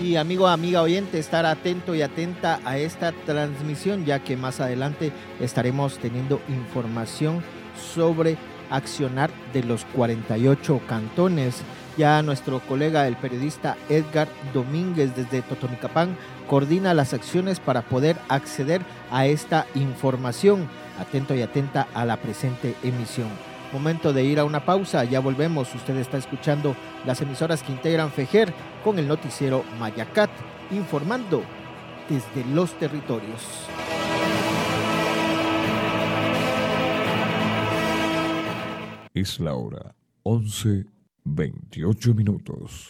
Y amigo, amiga oyente, estar atento y atenta a esta transmisión, ya que más adelante estaremos teniendo información sobre accionar de los 48 cantones. Ya nuestro colega, el periodista Edgar Domínguez, desde Totonicapán, coordina las acciones para poder acceder a esta información. Atento y atenta a la presente emisión. Momento de ir a una pausa, ya volvemos. Usted está escuchando las emisoras que integran FEJER con el noticiero Mayacat, informando desde los territorios. Es la hora 11:28.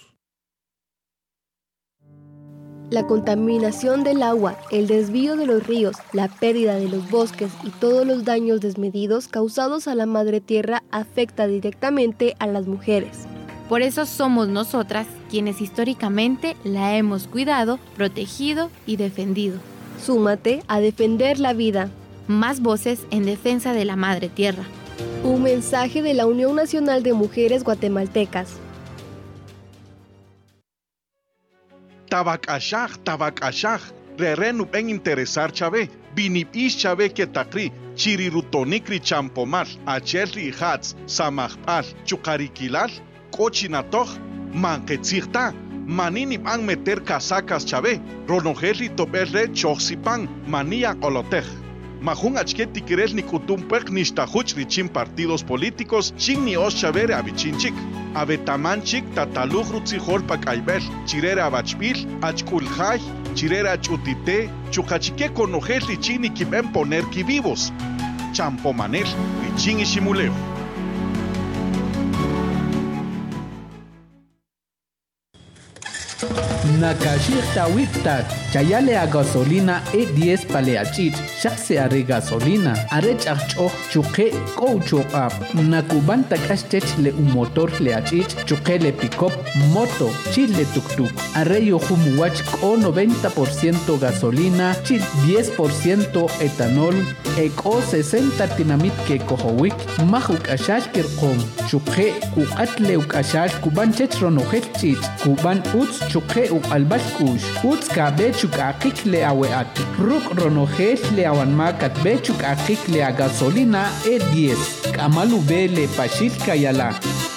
La contaminación del agua, el desvío de los ríos, la pérdida de los bosques y todos los daños desmedidos causados a la madre tierra afecta directamente a las mujeres. Por eso somos nosotras quienes históricamente la hemos cuidado, protegido y defendido. Súmate a defender la vida. Más voces en defensa de la madre tierra. Un mensaje de la Unión Nacional de Mujeres Guatemaltecas. Tabak rerenu en interesar chave, binib ish chave que takri, chirirutonikri champomar, acherri hats, samajpal, chukarikilal, kochinatoch, manquetzirta, maninib an meter casacas chave, ronojerri toberre choxipan, mania olotej. Majun achketi querel ni kutumpek ni shtahuch richin partidos políticos, chin ni os chavere avichinchik. Avetamanchik tataluj rutzijol pakaibel, chirere avachpil, achkulhaj, chirere achutite, chukachike konojel richin y kiben poner ki vivos. Champomanel, richin y shimuleo. Nakashirta wiptat, chayale a gasolina E10 paleachit, shaxe are gasolina, arech achok chuke koucho up, nakubanta kashtech le un motor le achit, chuke le pick-up, moto, chile tuk-tuk, arreyo humuwach o 90% gasolina, chil 10% etanol, eko 60 tinamit ke kohowik, mahuk ashash kirkom, chuke kuatle ukashash kuban chech ronojech chich, kuban uts chuke albashkush utska bechuk akik le aweat ruk ronojel le awanmakat bechuk akik le a gasolina E10 kamalu bele pashil kayala.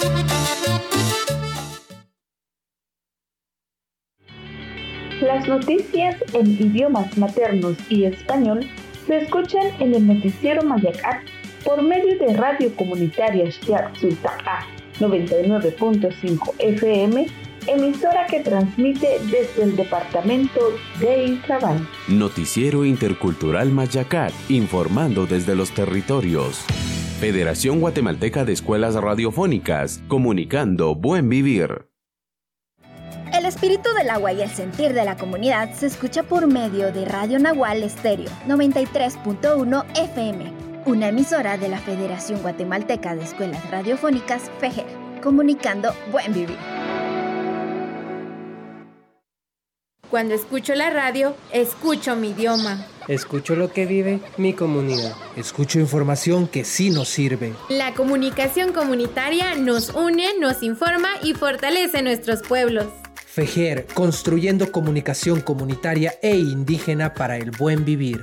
Las noticias en idiomas maternos y español se escuchan en el noticiero Mayacat por medio de Radio Comunitaria Xtiac Sultaca 99.5 FM, emisora que transmite desde el departamento de Izabal. Noticiero Intercultural Mayacat, informando desde los territorios. Federación Guatemalteca de Escuelas Radiofónicas, comunicando buen vivir. El espíritu del agua y el sentir de la comunidad se escucha por medio de Radio Nahual Estéreo 93.1 FM, una emisora de la Federación Guatemalteca de Escuelas Radiofónicas, FEJER, comunicando buen vivir. Cuando escucho la radio, escucho mi idioma. Escucho lo que vive mi comunidad. Escucho información que sí nos sirve. La comunicación comunitaria nos une, nos informa y fortalece nuestros pueblos. FEJER, construyendo comunicación comunitaria e indígena para el buen vivir.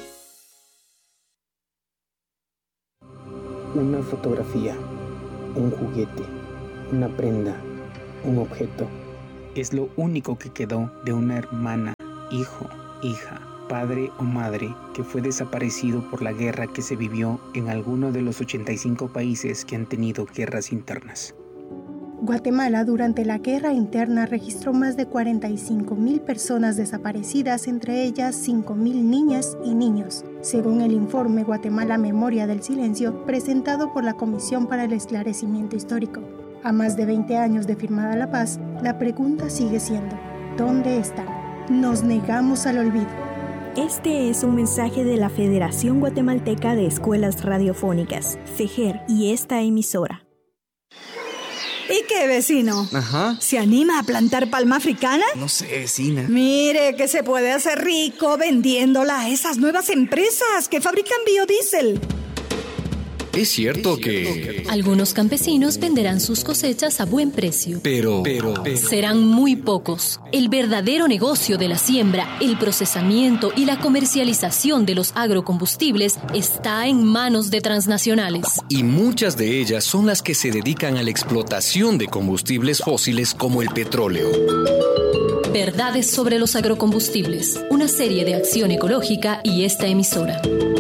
Una fotografía, un juguete, una prenda, un objeto. Es lo único que quedó de una hermana, hijo, hija, padre o madre que fue desaparecido por la guerra que se vivió en alguno de los 85 países que han tenido guerras internas. Guatemala durante la guerra interna registró más de 45,000 personas desaparecidas, entre ellas 5,000 niñas y niños, según el informe Guatemala Memoria del Silencio presentado por la Comisión para el Esclarecimiento Histórico. A más de 20 años de firmada la paz, la pregunta sigue siendo, ¿dónde están? Nos negamos al olvido. Este es un mensaje de la Federación Guatemalteca de Escuelas Radiofónicas, FEJER, y esta emisora. ¿Y qué, vecino? Ajá. ¿Se anima a plantar palma africana? No sé, vecina. Mire que se puede hacer rico vendiéndola a esas nuevas empresas que fabrican biodiesel. Es cierto que algunos campesinos venderán sus cosechas a buen precio. Pero serán muy pocos. El verdadero negocio de la siembra, el procesamiento y la comercialización de los agrocombustibles está en manos de transnacionales. Y muchas de ellas son las que se dedican a la explotación de combustibles fósiles como el petróleo. Verdades sobre los agrocombustibles, una serie de acción ecológica y esta emisora.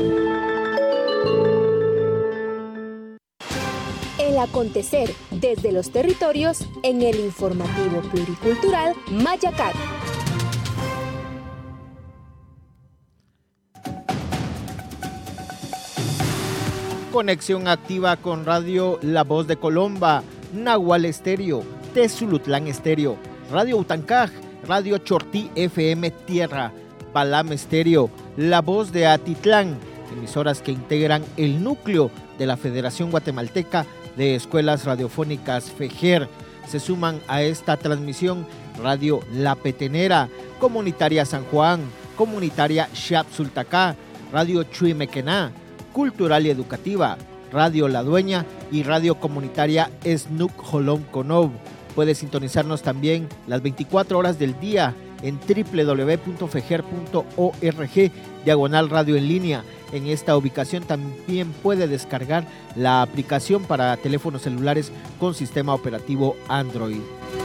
El acontecer desde los territorios en el informativo pluricultural Mayacat. Conexión activa con Radio La Voz de Colomba, Nahual Estéreo, Tezulutlán Estéreo, Radio Utancaj, Radio Chortí FM Tierra, Balam Estéreo, La Voz de Atitlán, emisoras que integran el núcleo de la Federación Guatemalteca de Escuelas Radiofónicas FEGER. Se suman a esta transmisión Radio La Petenera, Comunitaria San Juan, Comunitaria Xapsultacá, Radio Chuimequená, Cultural y Educativa, Radio La Dueña y Radio Comunitaria Esnuc Jolón Conov. Puede sintonizarnos también las 24 horas del día en www.feger.org/radio en línea. En esta ubicación también puede descargar la aplicación para teléfonos celulares con sistema operativo Android.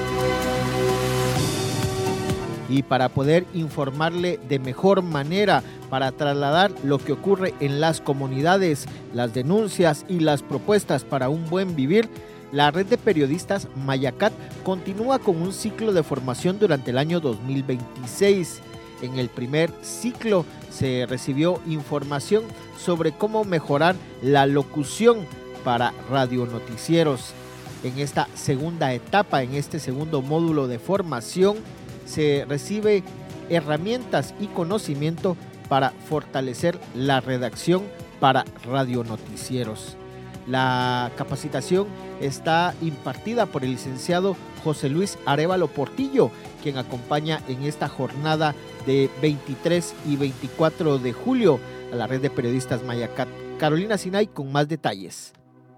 Y para poder informarle de mejor manera, para trasladar lo que ocurre en las comunidades, las denuncias y las propuestas para un buen vivir, la red de periodistas Mayacat continúa con un ciclo de formación durante el año 2026. En el primer ciclo se recibió información sobre cómo mejorar la locución para radionoticieros. En esta segunda etapa, en este segundo módulo de formación, se recibe herramientas y conocimiento para fortalecer la redacción para radionoticieros. La capacitación está impartida por el licenciado José Luis Arévalo Portillo, quien acompaña en esta jornada de 23 y 24 de julio a la red de periodistas Mayacat. Carolina Sinay con más detalles.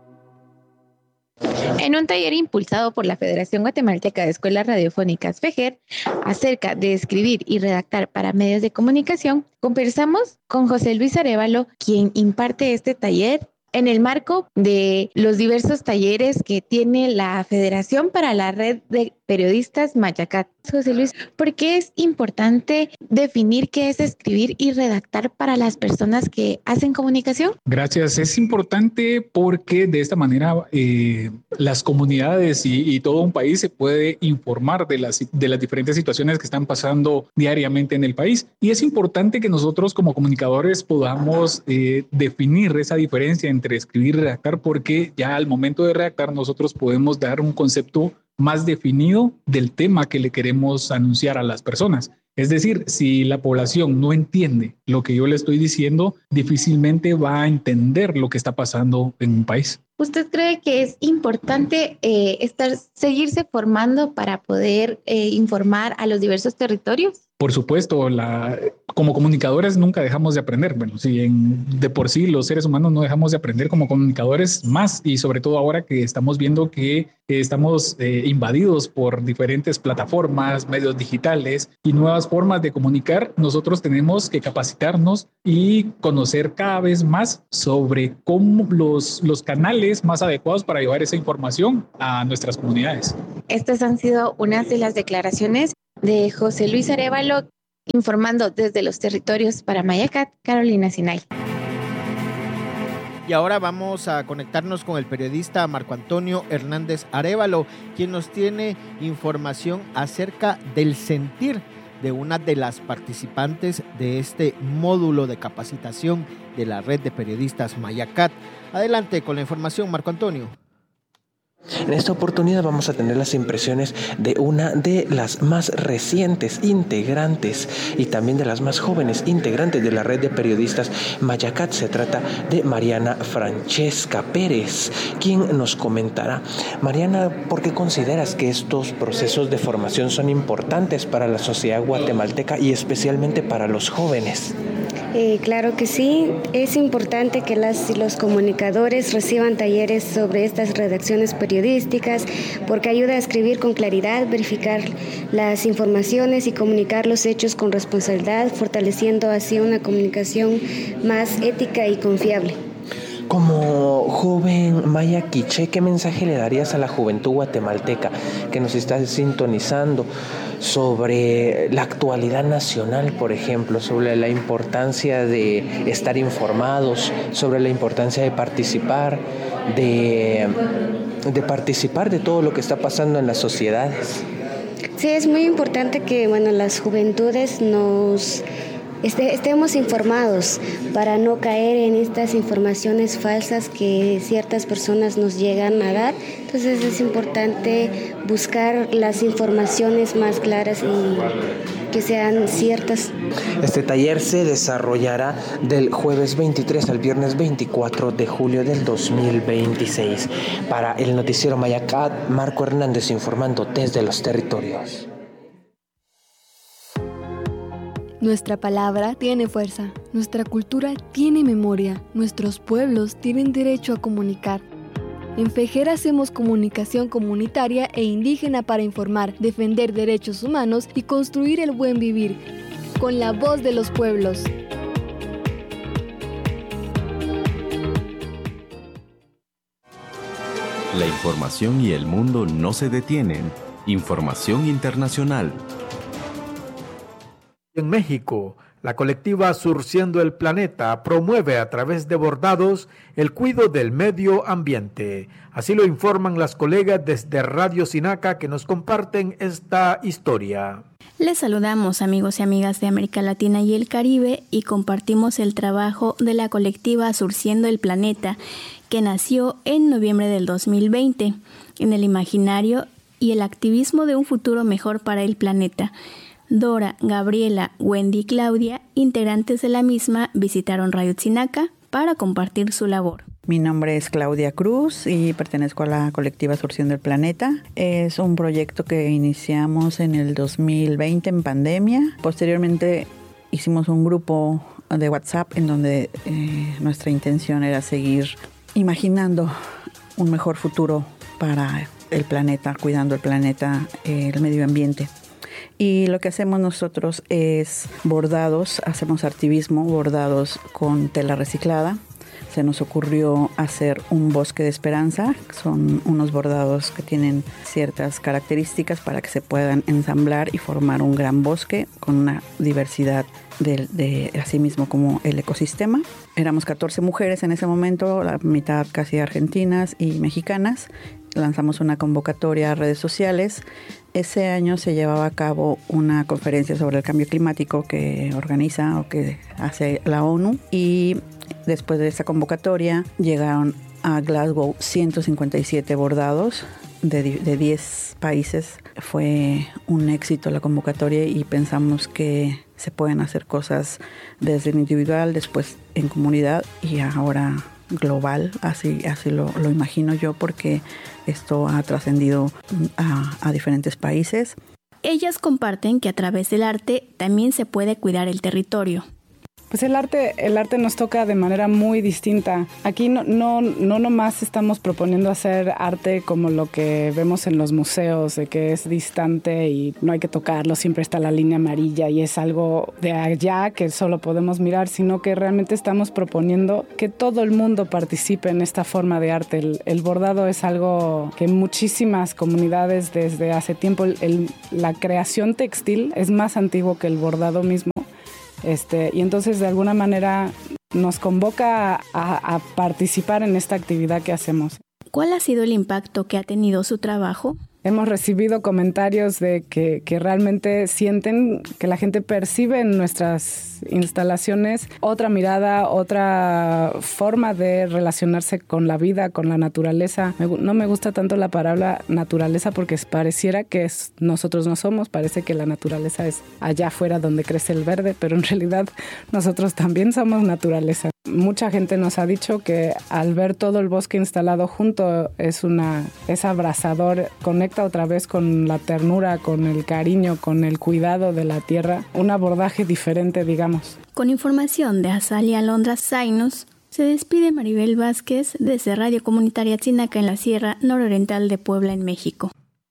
En un taller impulsado por la Federación Guatemalteca de Escuelas Radiofónicas FEGER acerca de escribir y redactar para medios de comunicación, conversamos con José Luis Arévalo, quien imparte este taller en el marco de los diversos talleres que tiene la Federación para la red de periodistas Mayacat. José Luis, ¿por qué es importante definir qué es escribir y redactar para las personas que hacen comunicación? Gracias. Es importante porque de esta manera las comunidades y todo un país se puede informar de las diferentes situaciones que están pasando diariamente en el país. Y es importante que nosotros como comunicadores podamos definir esa diferencia entre escribir y redactar, porque ya al momento de redactar nosotros podemos dar un concepto más definido del tema que le queremos anunciar a las personas. Es decir, si la población no entiende lo que yo le estoy diciendo, difícilmente va a entender lo que está pasando en un país. ¿Usted cree que es importante seguirse formando para poder informar a los diversos territorios? Por supuesto, como comunicadores nunca dejamos de aprender. Bueno, si de por sí los seres humanos no dejamos de aprender como comunicadores, más y sobre todo ahora que estamos viendo que estamos invadidos por diferentes plataformas, medios digitales y nuevas formas de comunicar, nosotros tenemos que capacitarnos y conocer cada vez más sobre cómo los canales más adecuados para llevar esa información a nuestras comunidades. Estas han sido unas de las declaraciones de José Luis Arévalo, informando desde los territorios para Mayacat, Carolina Sinay. Y ahora vamos a conectarnos con el periodista Marco Antonio Hernández Arévalo, quien nos tiene información acerca del sentir de una de las participantes de este módulo de capacitación de la red de periodistas Mayacat. Adelante con la información, Marco Antonio. En esta oportunidad vamos a tener las impresiones de una de las más recientes integrantes y también de las más jóvenes integrantes de la red de periodistas Mayacat. Se trata de Mariana Francesca Pérez, quien nos comentará. Mariana, ¿por qué consideras que estos procesos de formación son importantes para la sociedad guatemalteca y especialmente para los jóvenes? Claro que sí, es importante que las y los comunicadores reciban talleres sobre estas redacciones periodísticas porque ayuda a escribir con claridad, verificar las informaciones y comunicar los hechos con responsabilidad, fortaleciendo así una comunicación más ética y confiable. Como joven maya quiché, ¿qué mensaje le darías a la juventud guatemalteca que nos está sintonizando sobre la actualidad nacional, por ejemplo, sobre la importancia de estar informados, sobre la importancia de participar, de participar de todo lo que está pasando en las sociedades? Sí, es muy importante que las juventudes estemos informados para no caer en estas informaciones falsas que ciertas personas nos llegan a dar. Entonces es importante buscar las informaciones más claras y que sean ciertas. Este taller se desarrollará del jueves 23 al viernes 24 de julio del 2026. Para el noticiero Mayacat, Marco Hernández informando desde los territorios. Nuestra palabra tiene fuerza, nuestra cultura tiene memoria, nuestros pueblos tienen derecho a comunicar. En FEJER hacemos comunicación comunitaria e indígena para informar, defender derechos humanos y construir el buen vivir, con la voz de los pueblos. La información y el mundo no se detienen. Información internacional. En México, la colectiva Surciendo el Planeta promueve a través de bordados el cuidado del medio ambiente. Así lo informan las colegas desde Radio Sinaca que nos comparten esta historia. Les saludamos, amigos y amigas de América Latina y el Caribe, y compartimos el trabajo de la colectiva Surciendo el Planeta, que nació en noviembre del 2020, en el imaginario y el activismo de un futuro mejor para el planeta. Dora, Gabriela, Wendy y Claudia, integrantes de la misma, visitaron Radio Sinaca para compartir su labor. Mi nombre es Claudia Cruz y pertenezco a la colectiva Surciendo el Planeta. Es un proyecto que iniciamos en el 2020 en pandemia. Posteriormente hicimos un grupo de WhatsApp en donde nuestra intención era seguir imaginando un mejor futuro para el planeta, cuidando el planeta, el medio ambiente. Y lo que hacemos nosotros es bordados, hacemos activismo, bordados con tela reciclada. Se nos ocurrió hacer un bosque de esperanza. Son unos bordados que tienen ciertas características para que se puedan ensamblar y formar un gran bosque con una diversidad de así mismo como el ecosistema. Éramos 14 mujeres en ese momento, la mitad casi argentinas y mexicanas. Lanzamos una convocatoria a redes sociales. Ese año se llevaba a cabo una conferencia sobre el cambio climático que organiza o que hace la ONU, y después de esa convocatoria llegaron a Glasgow 157 bordados de 10 países. Fue un éxito la convocatoria y pensamos que se pueden hacer cosas desde el individual, después en comunidad y ahora global, así lo imagino yo, porque esto ha trascendido a diferentes países. Ellas comparten que a través del arte también se puede cuidar el territorio. Pues el arte nos toca de manera muy distinta. Aquí no nomás estamos proponiendo hacer arte como lo que vemos en los museos, de que es distante y no hay que tocarlo, siempre está la línea amarilla y es algo de allá que solo podemos mirar, sino que realmente estamos proponiendo que todo el mundo participe en esta forma de arte. El bordado es algo que muchísimas comunidades desde hace tiempo, la creación textil es más antiguo que el bordado mismo. Y entonces de alguna manera nos convoca a participar en esta actividad que hacemos. ¿Cuál ha sido el impacto que ha tenido su trabajo? Hemos recibido comentarios de que realmente sienten que la gente percibe en nuestras instalaciones otra mirada, otra forma de relacionarse con la vida, con la naturaleza. No me gusta tanto la palabra naturaleza porque pareciera que nosotros no somos, parece que la naturaleza es allá afuera donde crece el verde, pero en realidad nosotros también somos naturaleza. Mucha gente nos ha dicho que al ver todo el bosque instalado junto es abrazador, conecta otra vez con la ternura, con el cariño, con el cuidado de la tierra, un abordaje diferente, digamos. Con información de Azalea Alondra Zainus, se despide Maribel Vázquez desde Radio Comunitaria Tzinaca en la Sierra Nororiental de Puebla, en México.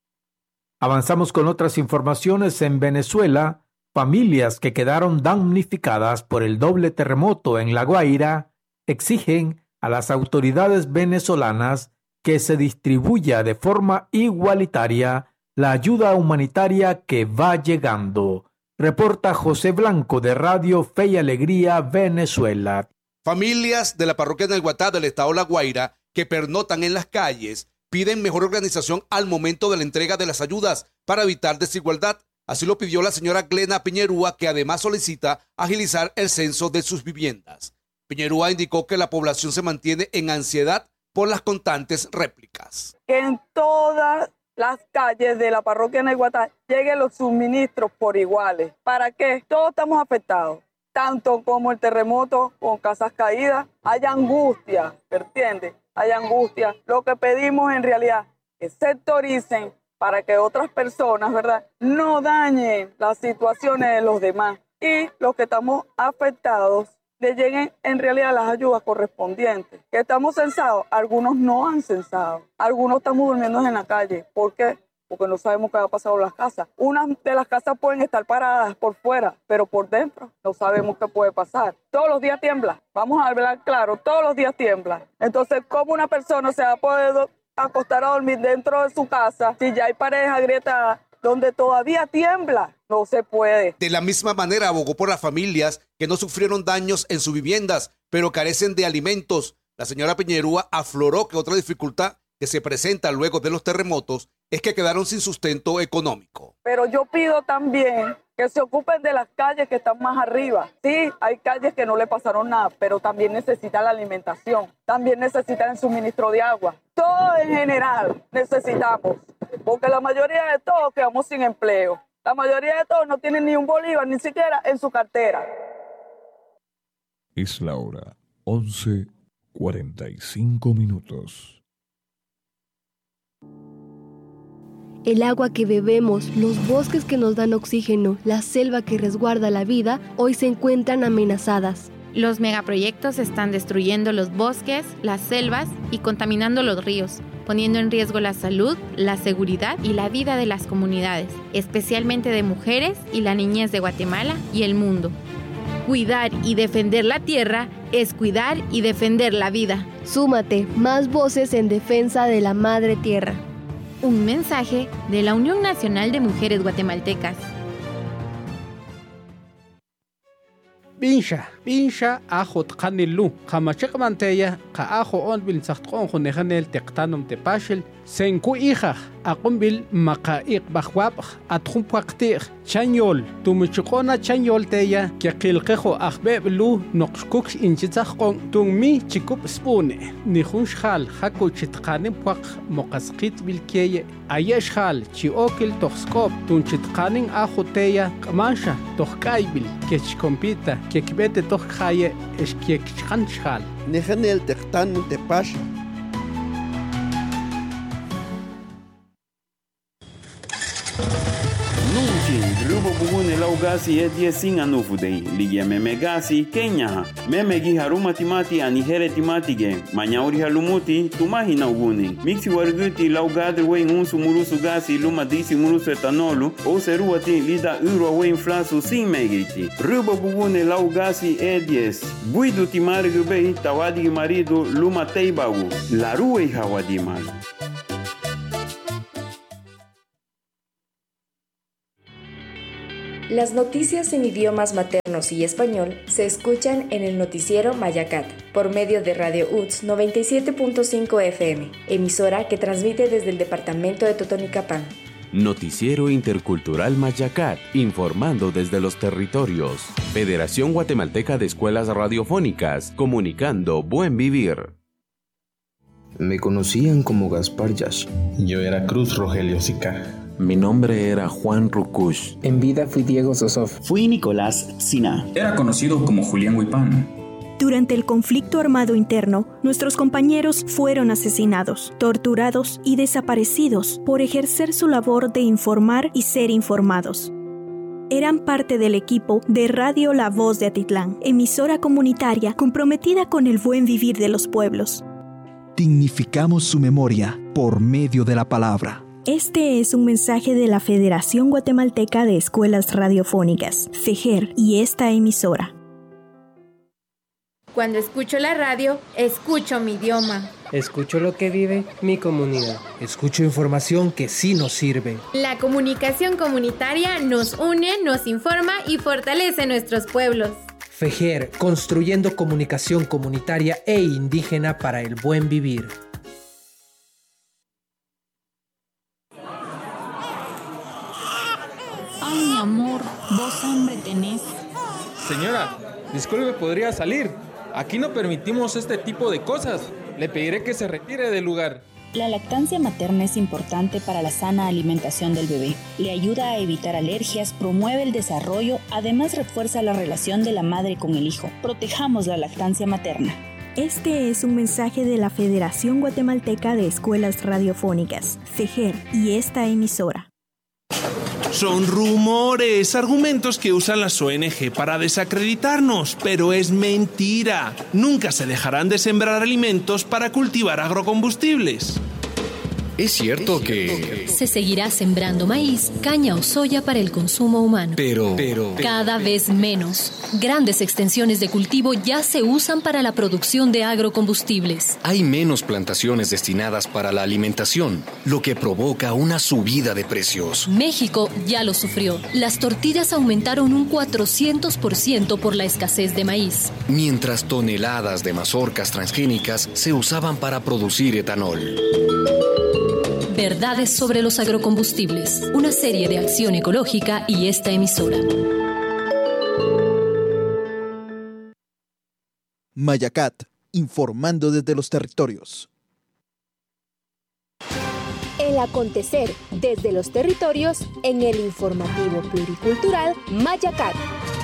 Avanzamos con otras informaciones. En Venezuela, familias que quedaron damnificadas por el doble terremoto en La Guaira exigen a las autoridades venezolanas que se distribuya de forma igualitaria la ayuda humanitaria que va llegando. Reporta José Blanco de Radio Fe y Alegría, Venezuela. Familias de la parroquia del Guatá del estado La Guaira que pernotan en las calles piden mejor organización al momento de la entrega de las ayudas para evitar desigualdad. Así lo pidió la señora Glena Piñerúa, que además solicita agilizar el censo de sus viviendas. Piñerúa indicó que la población se mantiene en ansiedad por las constantes réplicas. Que en todas las calles de la parroquia del Guatá lleguen los suministros por iguales. ¿Para qué? Todos estamos afectados. Tanto como el terremoto con casas caídas, hay angustia, ¿entiendes? Hay angustia. Lo que pedimos en realidad es que sectoricen para que otras personas, ¿verdad?, no dañen las situaciones de los demás y los que estamos afectados le lleguen en realidad las ayudas correspondientes. Que estamos censados, algunos no han censado, algunos estamos durmiendo en la calle. ¿Por qué? Porque no sabemos qué va a pasar en las casas. Unas de las casas pueden estar paradas por fuera, pero por dentro no sabemos qué puede pasar. Todos los días tiembla. Vamos a hablar claro, todos los días tiembla. Entonces, ¿cómo una persona se va a poder acostar a dormir dentro de su casa si ya hay paredes agrietadas donde todavía tiembla? No se puede. De la misma manera, abogó por las familias que no sufrieron daños en sus viviendas, pero carecen de alimentos. La señora Piñerúa afloró que otra dificultad que se presenta luego de los terremotos es que quedaron sin sustento económico. Pero yo pido también que se ocupen de las calles que están más arriba. Sí, hay calles que no le pasaron nada, pero también necesitan la alimentación, también necesitan el suministro de agua. Todo en general necesitamos, porque la mayoría de todos quedamos sin empleo. La mayoría de todos no tienen ni un bolívar, ni siquiera en su cartera. Es la hora 11:45. El agua que bebemos, los bosques que nos dan oxígeno, la selva que resguarda la vida, hoy se encuentran amenazadas. Los megaproyectos están destruyendo los bosques, las selvas y contaminando los ríos, poniendo en riesgo la salud, la seguridad y la vida de las comunidades, especialmente de mujeres y la niñez de Guatemala y el mundo. Cuidar y defender la tierra es cuidar y defender la vida. Súmate, más voces en defensa de la madre tierra. Un mensaje de la Unión Nacional de Mujeres Guatemaltecas. Binsha ajo tqanilu qamachaq manteya qa ajo on bil saxtqon khunehanel teqtanum tepashel senku hija aqumbil maqaiq bajwab atkhum paqtiq chanyol tumuchqona chanyol teya que qilqejo akhbeblu noqshkuk inchitsaqon tungmi chikup spune nihunshal haku chitqanim paq moqasqit bilkeye ayeshal chiokil toxkop tunchitqanin ajo teya qamansha toqkaybil kechkompita kekbete toqkhaye eskekchanshal nehanel teqtanum tepasha. Grupo Bugune Laugasi e 10 anufudei, ligia memegasi, Kenya, memegi haruma timati anihere timatige, manyauri halumuti, tumahi na uguni, mixi warguti laugadri wen unsu murusu gasi, luma disi murusu etanolu, o seruati lida uro wen flasu sin megiti. Grupo Bugune Laugasi e 10, buidu timargu bei, tawadi marido, luma teibagu, la rue hawadimal. Las noticias en idiomas maternos y español se escuchan en el noticiero Mayacat, por medio de Radio UTS 97.5 FM, emisora que transmite desde el departamento de Totonicapán. Noticiero Intercultural Mayacat, informando desde los territorios. Federación Guatemalteca de Escuelas Radiofónicas, comunicando buen vivir. Me conocían como Gaspar Yash. Yo era Cruz Rogelio Sica. Mi nombre era Juan Rukush. En vida fui Diego Sosov. Fui Nicolás Sina. Era conocido como Julián Huipán. Durante el conflicto armado interno, nuestros compañeros fueron asesinados, torturados y desaparecidos por ejercer su labor de informar y ser informados. Eran parte del equipo de Radio La Voz de Atitlán, emisora comunitaria comprometida con el buen vivir de los pueblos. Dignificamos su memoria por medio de la palabra. Este es un mensaje de la Federación Guatemalteca de Escuelas Radiofónicas, FEGER, y esta emisora. Cuando escucho la radio, escucho mi idioma. Escucho lo que vive mi comunidad. Escucho información que sí nos sirve. La comunicación comunitaria nos une, nos informa y fortalece nuestros pueblos. FEGER, construyendo comunicación comunitaria e indígena para el buen vivir. Ay, mi amor, vos hambre tenés. Señora, disculpe, ¿podría salir? Aquí no permitimos este tipo de cosas. Le pediré que se retire del lugar. La lactancia materna es importante para la sana alimentación del bebé. Le ayuda a evitar alergias, promueve el desarrollo, además refuerza la relación de la madre con el hijo. Protejamos la lactancia materna. Este es un mensaje de la Federación Guatemalteca de Escuelas Radiofónicas, FEGER, y esta emisora. Son rumores, argumentos que usan las ONG para desacreditarnos, pero es mentira. Nunca se dejarán de sembrar alimentos para cultivar agrocombustibles. Es cierto que se seguirá sembrando maíz, caña o soya para el consumo humano. Pero cada vez menos. Grandes extensiones de cultivo ya se usan para la producción de agrocombustibles. Hay menos plantaciones destinadas para la alimentación, lo que provoca una subida de precios. México ya lo sufrió. Las tortillas aumentaron un 400% por la escasez de maíz. Mientras toneladas de mazorcas transgénicas se usaban para producir etanol. Verdades sobre los agrocombustibles, una serie de acción ecológica y esta emisora. Mayacat, informando desde los territorios. El acontecer desde los territorios en el informativo pluricultural Mayacat.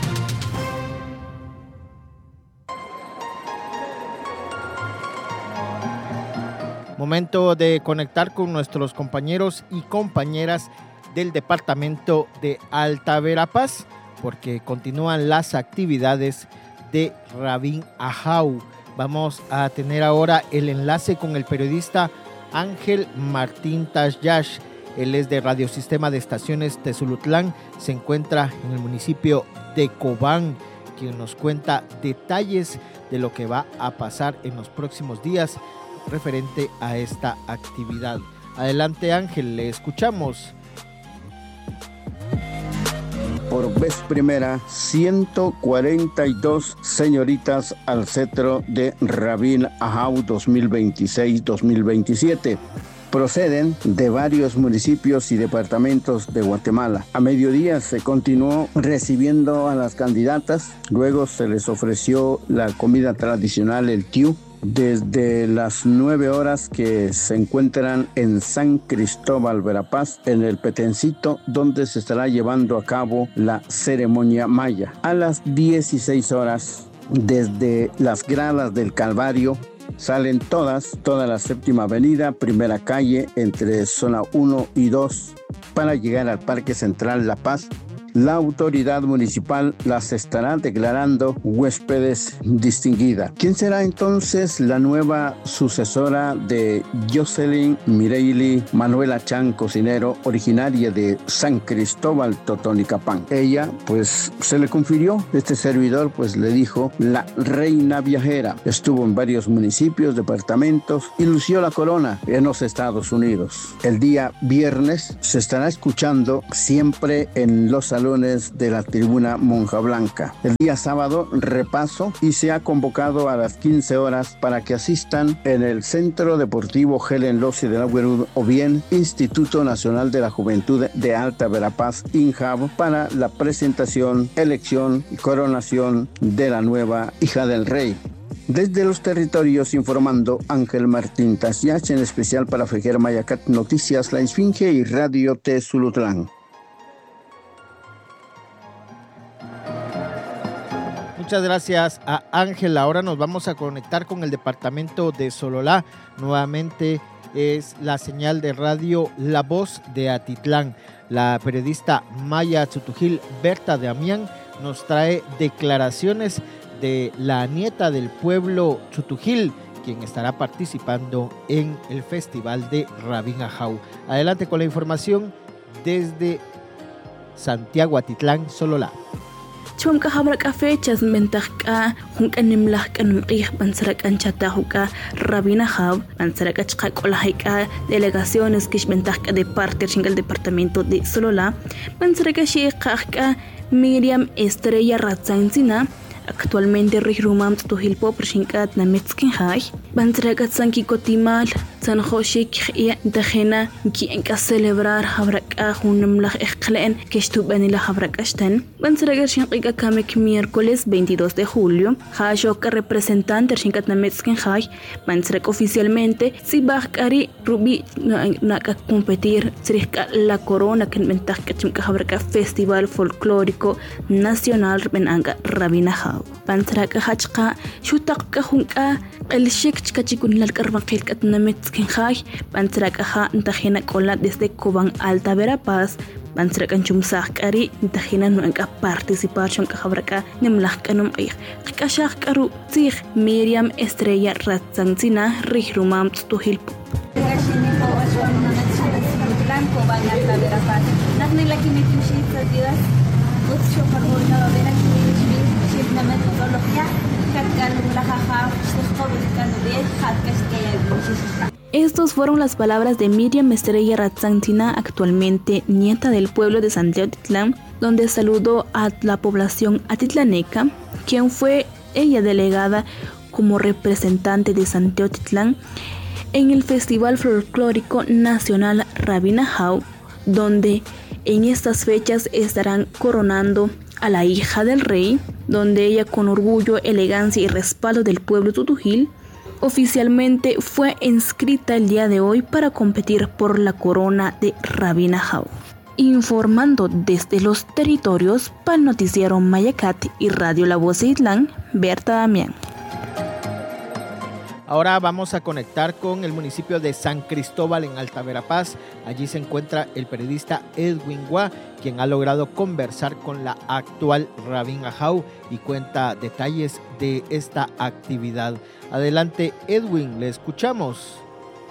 Momento de conectar con nuestros compañeros y compañeras del departamento de Alta Verapaz, porque continúan las actividades de Rabin Ajau. Vamos a tener ahora el enlace con el periodista Ángel Martín Tasyash. Él es de Radiosistema de Estaciones Tezulutlán, se encuentra en el municipio de Cobán, quien nos cuenta detalles de lo que va a pasar en los próximos días referente a esta actividad. Adelante, Ángel, le escuchamos. Por vez primera, 142 señoritas al cetro de Rabin Ajau 2026-2027. Proceden de varios municipios y departamentos de Guatemala. A mediodía se continuó recibiendo a las candidatas, luego se les ofreció la comida tradicional, el tiú, desde las 9 horas que se encuentran en San Cristóbal, Verapaz, en el Petencito, donde se estará llevando a cabo la ceremonia maya. A las 16 horas, desde las gradas del Calvario, salen toda la séptima avenida, primera calle, entre zona 1 y 2, para llegar al Parque Central La Paz. La autoridad municipal las estará declarando huéspedes distinguidas. ¿Quién será entonces la nueva sucesora de Jocelyn Mireili Manuela Chan, cocinero, originaria de San Cristóbal, Totonicapán? Ella, pues, se le confirió, este servidor, pues, le dijo la reina viajera. Estuvo en varios municipios, departamentos y lució la corona en los Estados Unidos. El día viernes se estará escuchando siempre en los salones de la tribuna Monja Blanca. El día sábado, repaso, y se ha convocado a las 15 horas para que asistan en el Centro Deportivo Helen Lossi de la Guerud o bien Instituto Nacional de la Juventud de Alta Verapaz, INJAV, para la presentación, elección y coronación de la nueva hija del rey. Desde los territorios informando Ángel Martín Tasyash, en especial para FEGER Mayacat Noticias, La Esfinge y Radio Tezulutlán. Muchas gracias a Ángel. Ahora nos vamos a conectar con el departamento de Sololá. Nuevamente es la señal de radio La Voz de Atitlán. La periodista Maya Tzutujil Berta de Amián nos trae declaraciones de la nieta del pueblo Tzutujil, quien estará participando en el festival de Rabin Ajau. Adelante con la información desde Santiago Atitlán, Sololá. Chumka habraka fechas mentajka hunkanim lahkan mqih bansarak anchata huka Rabin Ajau bansarak achqakolahika delegaciones kish mentajka de parte del departamento de Sololá bansarak shiqaqka Miriam Estrella Ratzanzina actualmente Rijrumam Tzutujilpo Prishinkat Nametskinhaj bansarak sanki kotimal sanjoshik ya dajena quien ka celebrar habraka hunam lah iqlen keshtuban la habrakashtan bansarak shinqika kamek miércoles 22 de julio hashoka representante Shinkat Nametskinhaj bansarak oficialmente sibakari rubi na competir sirka la corona que mentajka chimka habraka festival folclórico nacional benanga Rabin Ajau bansarak hachqa shutaqka hunka el shek chikachikun la karbanqil katnametkinhaj bansarak ha ntajena kola desde Cobán Alta Verapaz bansarak anchumsaqari ntajena nuanka participación ka habraka nimlahkanum ay qashaqaru tzig Miriam Estrella Ratzanzina Rijrumam Tzutujilpo Cobán Alta Verapaz naknilaki metushita didas utso parbolna veraki shibna metodología. Estos fueron las palabras de Miriam Estrella Ratzanzina, actualmente nieta del pueblo de Santiago Atitlán, donde saludó a la población atitlaneca, quien fue ella delegada como representante de Santiago Atitlán en el Festival Folclórico Nacional Rabin Ajau, donde en estas fechas estarán coronando a la hija del rey, donde ella con orgullo, elegancia y respaldo del pueblo Tzutujil oficialmente fue inscrita el día de hoy para competir por la corona de Rabin Ajau. Informando desde los territorios para el noticiero Mayacat y Radio La Voz de Atitlán, Berta Damián. Ahora vamos a conectar con el municipio de San Cristóbal en Alta Verapaz. Allí se encuentra el periodista Edwin Guá, quien ha logrado conversar con la actual Rabin Ajau y cuenta detalles de esta actividad. Adelante, Edwin, le escuchamos.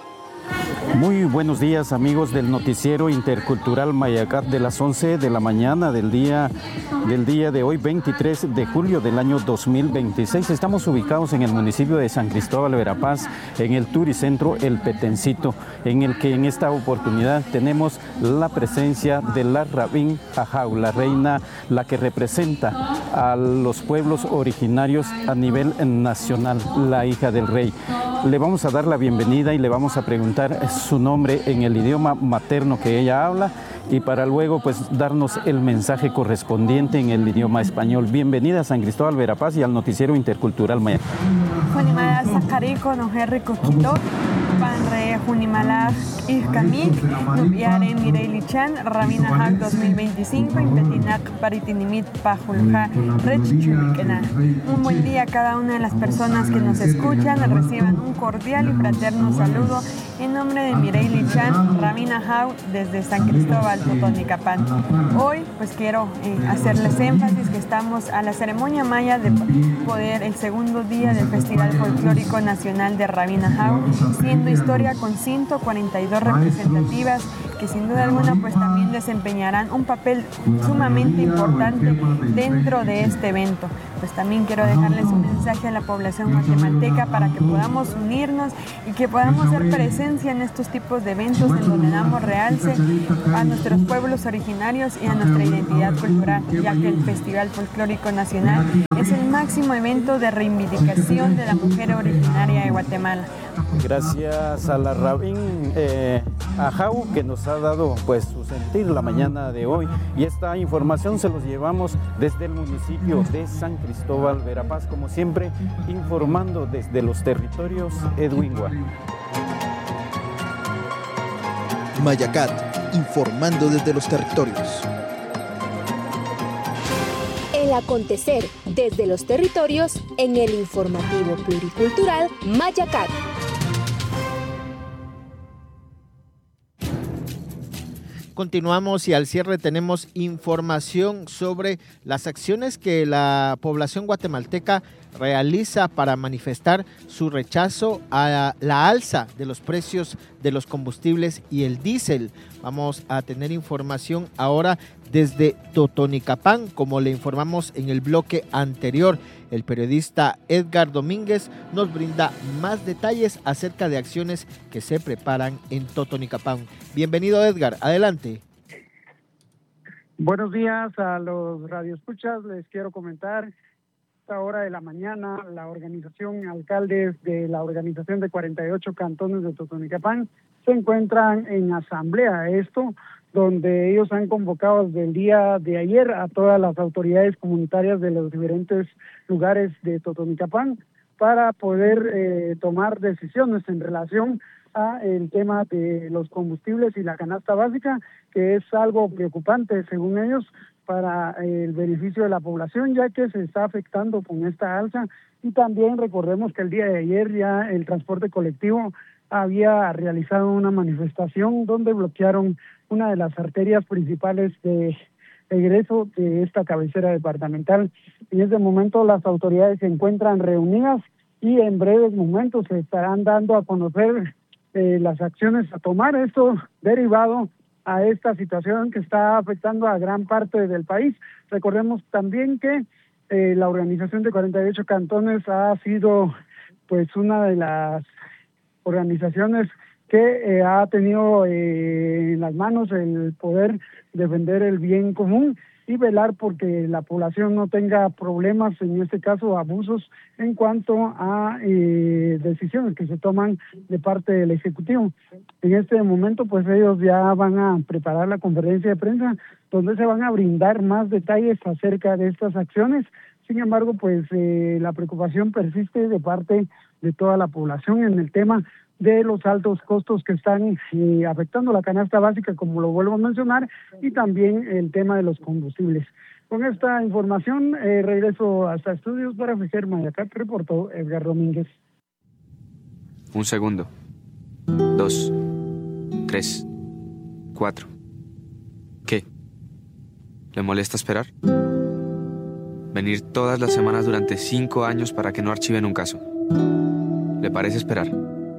Muy buenos días, amigos del noticiero intercultural Mayacat de las 11 de la mañana del día de hoy, 23 de julio del año 2026. Estamos ubicados en el municipio de San Cristóbal Verapaz, en el Turicentro El Petencito, en el que en esta oportunidad tenemos la presencia de la Rabin Ajau, la reina, la que representa a los pueblos originarios a nivel nacional, la hija del rey. Le vamos a dar la bienvenida y le vamos a preguntar su nombre en el idioma materno que ella habla y para luego pues darnos el mensaje correspondiente en el idioma español. Bienvenida a San Cristóbal Verapaz y al noticiero intercultural Maya. Junimala Sacarico, Nojerri Coquito, Panre Junimala Iscamik, Nubiare Mireilichan, Rabin Ajau 2025, Impetinak Paritinimit Pajulja, Rechchulikena. Un buen día a cada una de las personas que nos escuchan, reciban un cordial y fraterno saludo en nombre de Mireilichan, Rabin Ajau desde San Cristóbal, Totonicapán. Hoy pues quiero hacerles énfasis que estamos a la ceremonia maya de poder el segundo día del Festival Folclórico Nacional de Rabin Ajau, siendo historia con 142 representativas que sin duda alguna pues también desempeñarán un papel sumamente importante dentro de este evento. Pues también quiero dejarles un mensaje a la población guatemalteca para que podamos unirnos y que podamos hacer presencia en estos tipos de eventos en donde damos realce a nuestros pueblos originarios y a nuestra identidad cultural, ya que el Festival Folclórico Nacional es el máximo evento de reivindicación de la mujer originaria de Guatemala. Gracias a la Rabin Ajau que nos ha dado pues su sentir la mañana de hoy, y esta información se los llevamos desde el municipio de San Cristóbal Verapaz, como siempre informando desde los territorios Edwin Guá. Mayacat, informando desde los territorios. El acontecer desde los territorios en el informativo pluricultural Mayacat. Continuamos y al cierre tenemos información sobre las acciones que la población guatemalteca realiza para manifestar su rechazo a la alza de los precios de los combustibles y el diésel. Vamos a tener información ahora desde Totonicapán, como le informamos en el bloque anterior. El periodista Edgar Domínguez nos brinda más detalles acerca de acciones que se preparan en Totonicapán. Bienvenido, Edgar, adelante. Buenos días a los radioescuchas, les quiero comentar. A esta hora de la mañana, la organización alcaldes de la organización de 48 cantones de Totonicapán se encuentran en asamblea. Esto donde ellos han convocado desde el día de ayer a todas las autoridades comunitarias de los diferentes lugares de Totonicapán para poder tomar decisiones en relación a el tema de los combustibles y la canasta básica, que es algo preocupante según ellos para el beneficio de la población, ya que se está afectando con esta alza. Y también recordemos que el día de ayer ya el transporte colectivo había realizado una manifestación donde bloquearon una de las arterias principales de egreso de esta cabecera departamental. En este momento las autoridades se encuentran reunidas y en breves momentos se estarán dando a conocer las acciones a tomar. Esto derivado a esta situación que está afectando a gran parte del país. Recordemos también que la organización de 48 cantones ha sido pues una de las organizaciones que ha tenido en las manos el poder defender el bien común y velar porque la población no tenga problemas, en este caso abusos, en cuanto a decisiones que se toman de parte del Ejecutivo. En este momento, pues ellos ya van a preparar la conferencia de prensa donde se van a brindar más detalles acerca de estas acciones. Sin embargo, pues la preocupación persiste de parte de toda la población en el tema de los altos costos que están afectando la canasta básica, como lo vuelvo a mencionar, y también el tema de los combustibles. Con esta información regreso hasta estudios para FGR Mayacat, reportó Edgar Domínguez. Un segundo. 2, 3, 4. ¿Qué? ¿Le molesta esperar? Venir todas las semanas durante 5 años para que no archiven un caso. ¿Le parece esperar?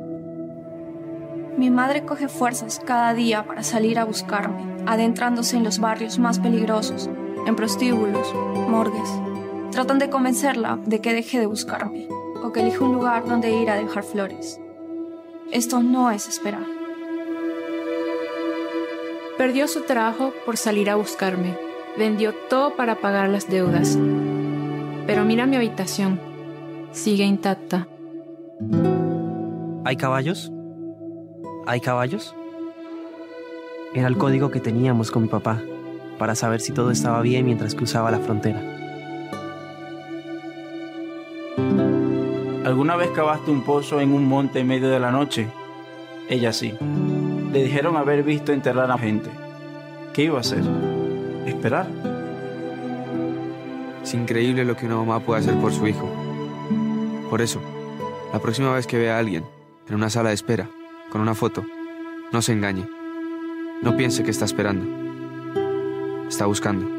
Mi madre coge fuerzas cada día para salir a buscarme, adentrándose en los barrios más peligrosos, en prostíbulos, morgues. Tratan de convencerla de que deje de buscarme, o que elija un lugar donde ir a dejar flores. Esto no es esperar. Perdió su trabajo por salir a buscarme. Vendió todo para pagar las deudas. Pero mira mi habitación. Sigue intacta. ¿Hay caballos? ¿Hay caballos? Era el código que teníamos con mi papá para saber si todo estaba bien mientras cruzaba la frontera. ¿Alguna vez cavaste un pozo en un monte en medio de la noche? Ella sí. Le dijeron haber visto enterrar a gente. ¿Qué iba a hacer? ¿Esperar? Es increíble lo que una mamá puede hacer por su hijo. Por eso, la próxima vez que vea a alguien en una sala de espera, con una foto, no se engañe. No piense que está esperando. Está buscando.